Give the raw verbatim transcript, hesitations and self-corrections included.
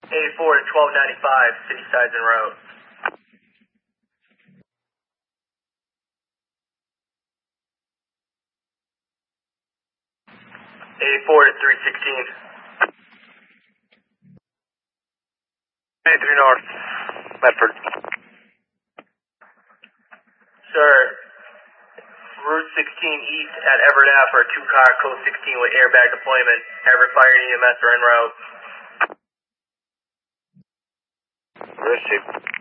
eighty-four to twelve ninety-five, city sides en route. eighty-four to three sixteen. eighty-three north, Medford. Sir, Route sixteen east at Everett Ave for a two-car code sixteen with airbag deployment. Everett Fire and E M S are en route. Receive.